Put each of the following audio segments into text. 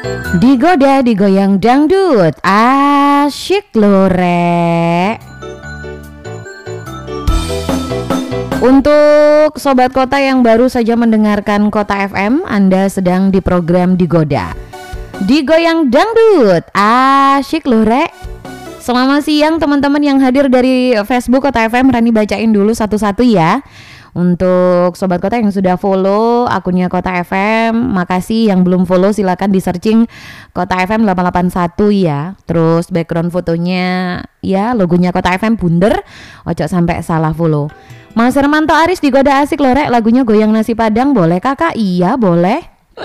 Digoda, digoyang dangdut, asyik lore. Untuk Sobat Kota yang baru saja mendengarkan Kota FM, Anda sedang di program Digoda, digoyang dangdut, asyik lore. Selamat siang teman-teman yang hadir dari Facebook Kota FM. Rani bacain dulu satu-satu ya. Untuk Sobat Kota yang sudah follow akunnya Kota FM, makasih. Yang belum follow silakan di searching Kota FM 881 ya. Terus background fotonya ya logonya Kota FM bunder, ojo sampai salah follow. Mas Hermanto Aris, digoda asik lorek, lagunya goyang nasi padang boleh kakak? Iya boleh.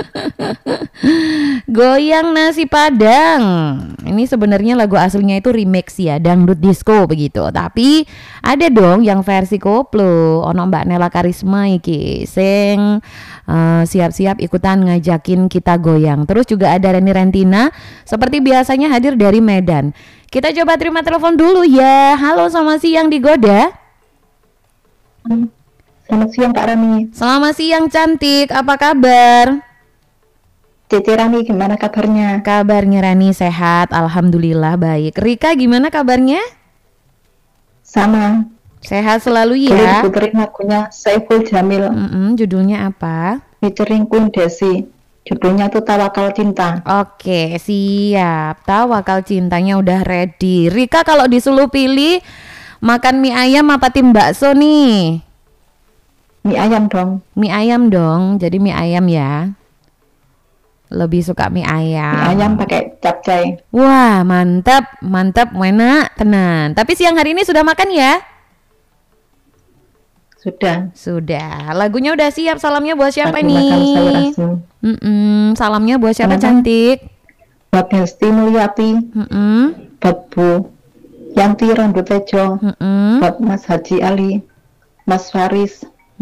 Goyang nasi padang. Ini sebenarnya lagu aslinya itu remix ya, dangdut disco begitu. Tapi ada dong yang versi koplo. Ono Mbak Nela Karisma iki sing siap-siap ikutan ngajakin kita goyang. Terus juga ada Reni Rentina seperti biasanya hadir dari Medan. Kita coba terima telepon dulu ya. Halo, selamat siang Digoda. Selamat siang Kak Rani. Selamat siang cantik, apa kabar? Cici Rani, gimana kabarnya? Kabarnya Rani sehat, alhamdulillah baik. Rika gimana kabarnya? Sama. Sehat selalu Boleh ya. diputerin lagunya Saiful Jamil. Judulnya apa? Featuring Queen Desi. Judulnya tuh Tawakal Cinta. Oke, siap. Tawakal cintanya udah ready. Rika kalau disuruh pilih makan mie ayam apa tim bakso nih? Mie ayam dong. Mie ayam dong. Jadi mie ayam ya. Lebih suka mie ayam. Mie ayam pakai capcay. Wah, mantap, mantap, enak, tenan. Tapi siang hari ini sudah makan ya? Sudah. Sudah. Lagunya udah siap. Salamnya buat siapa Lagi makan sayur nih? asin. Salamnya buat siapa Kenapa? cantik? Buat Hesti Mulyati. Buat Bu Yanti Rambut Tejo. Buat Mas Haji Ali. Mas Faris.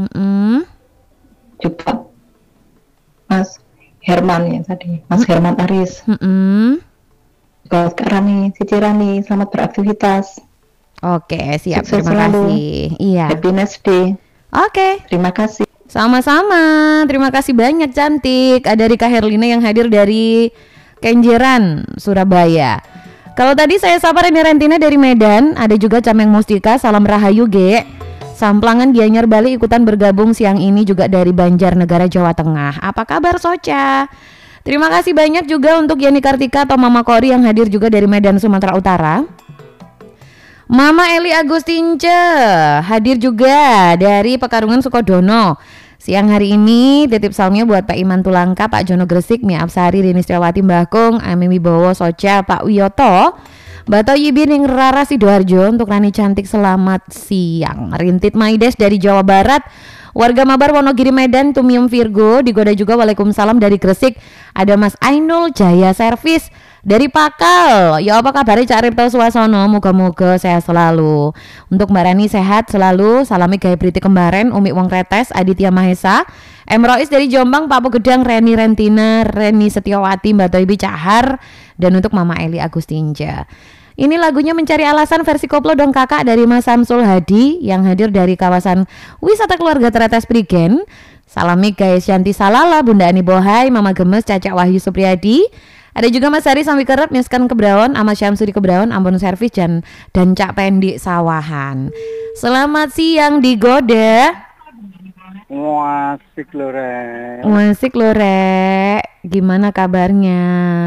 Juga Mas Herman ya tadi. Mas Herman Aris. Buat Kak Rani, Cici Rani, selamat beraktivitas. Oke, siap. Sukses Terima selalu. kasih. Iya. Happiness Day. Oke. Terima kasih. Sama-sama. Terima kasih banyak cantik. Ada Rika Herlina yang hadir dari Kenjeran, Surabaya. Kalau tadi saya sapa Reni Rentina dari Medan, ada juga Cameng Mustika, salam rahayu Ge. Samplangan Gianyar Bali ikutan bergabung siang ini juga dari Banjarnegara, Jawa Tengah. Apa kabar Soca? Terima kasih banyak juga untuk Yani Kartika atau Mama Kori yang hadir juga dari Medan, Sumatera Utara. Mama Eli Agustince hadir juga dari Pekarungan Sukodono. Siang hari ini titip salamnya buat Pak Iman Tulangka, Pak Jono Gresik, Mia Absari, Rini Setiawati, Mbah Kung, Ami Wibowo, Soca, Pak Wiyoto, Bato Yibin yang Rara Sidoarjo. Untuk Rani cantik selamat siang. Rintit Maides dari Jawa Barat. Warga Mabar Wonogiri Medan, Tumium Virgo. Digoda juga Waalaikumsalam dari Gresik. Ada Mas Ainul Jaya Servis dari Pakal. Ya apa kabarnya Cak Ripto Suwasono? Moga-moga sehat selalu. Untuk Mbak Rani sehat selalu. Salami Gaya Briti Kembaren, Umi Wong Retes, Aditya Mahesa, M. Rois dari Jombang, Pak Gedang, Reni Rentina, Reni Setiawati, Mbak Toibi Cahar. Dan untuk Mama Eli Agustinja. Ini lagunya Mencari Alasan versi koplo dong kakak dari Mas Samsul Hadi yang hadir dari kawasan wisata keluarga Tretes Prigen. Salami guys Yanti Salala, Bunda Ani Bohai, Mama Gemes, Caca Wahyu Supriyadi. Ada juga Mas Hari Sambi Kerep, Miskan Kebraon, Ahmad Syamsuri Kebraon, Ambon Servis dan Cak Pendi Sawahan. Selamat siang Digoda. Wasik lore. Wasik lore. Gimana kabarnya?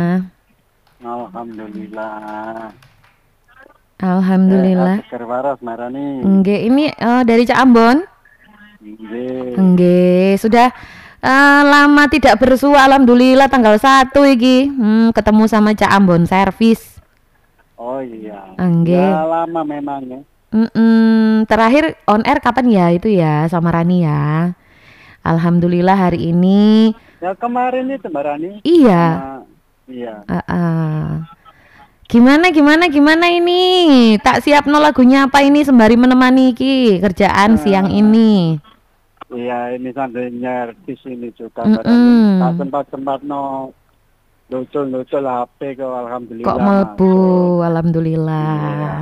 Alhamdulillah. Alhamdulillah. Seger waras marani. Nggih, ini dari Cak Ambon. Nggih. Nggih, sudah lama tidak bersua, alhamdulillah tanggal 1 iki. Ketemu sama Cak Ambon Servis. Oh iya. Nggih. Ya, lama memang ya. Terakhir on air kapan ya itu ya sama Rani ya. Alhamdulillah hari ini. Ya kemarin itu Mbak Rani. Iya. Iya. Gimana ini? Tak siap no lagunya apa ini sembari menemani ki kerjaan siang ini. Iya, ini sambil nyervis ini juga Mbak Rani. Tak sempat no lucu HP kok alhamdulillah. Kok melbu, alhamdulillah.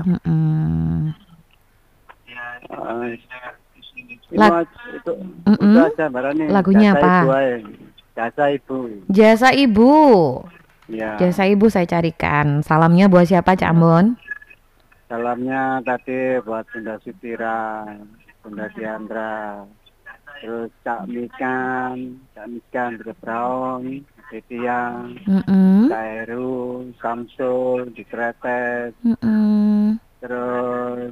Itu aja Mbak Rani. Lagunya apa? Jasa Ibu. Jasa Ibu. Ya. Jasa ibu saya carikan. Salamnya buat siapa Cak Ambon? Salamnya tadi buat Bunda Sutira, Bunda Diandra, terus Cak Mikan, Bunda Brown, Titiang, Kak Heru, Samsul, di Kretes, terus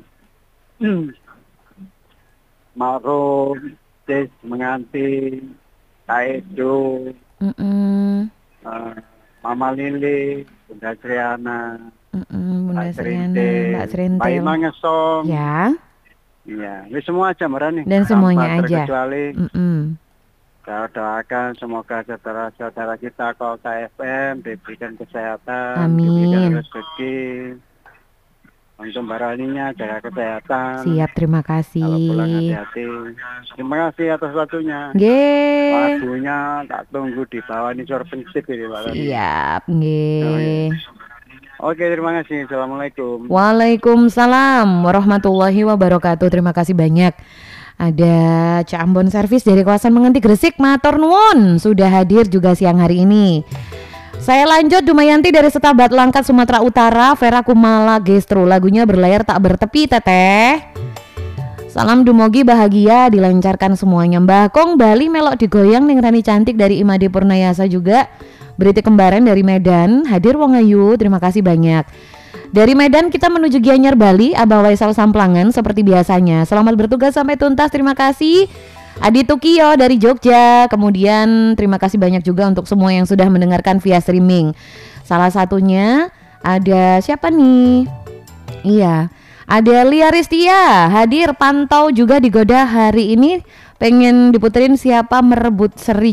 Ma'ruf, Cis Menganti, Kak Edo, Mama Lili, Bunda Triana, Bunda Sriana, Mbak Pak Serintil. Imang Ngesong. Ya. Iya, ini semua aja Mbak nih. Dan semuanya tanpa aja. Terkecuali kita doakan semoga saudara-saudara kita kok KFM diberikan kesehatan, diberikan rezeki. Untuk Mbak Raninya jaga kesehatan. Siap, terima kasih. Kalau pulang hati-hati. Terima kasih atas waktunya. Nggih. Lagunya tak tunggu di bawah ini suara pensip ini Mbak Rani. Siap, nggih. Oke, terima kasih. Assalamualaikum. Waalaikumsalam warahmatullahi wabarakatuh. Terima kasih banyak. Ada Cak Ambon Servis dari kawasan Mengenti Gresik, matur nuwun sudah hadir juga siang hari ini. Saya lanjut, Dumayanti dari Setabat Langkat Sumatera Utara, Vera Kumala Gestro, lagunya Berlayar Tak Bertepi Teteh. Salam dumugi bahagia dilancarkan semuanya. Mbah Kong Bali melok digoyang ning Rani Cantik dari Imade Purnayasa juga. Berita kembaran dari Medan, hadir wong ayu, terima kasih banyak. Dari Medan kita menuju Gianyar Bali, Abah Waisal Samplangan seperti biasanya. Selamat bertugas sampai tuntas, terima kasih. Adi Tukio dari Jogja. Kemudian terima kasih banyak juga untuk semua yang sudah mendengarkan via streaming. Salah satunya ada siapa nih? Iya, ada Lia Ristia hadir pantau juga di Goda hari ini. Pengen diputerin Siapa Merebut Seri